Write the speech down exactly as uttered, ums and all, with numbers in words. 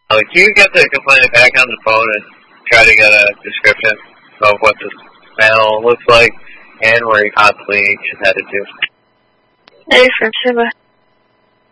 Uh, can you get the complainant back on the phone and try to get a description of what this panel looks like and where he possibly is headed to? Hey, from Shiba.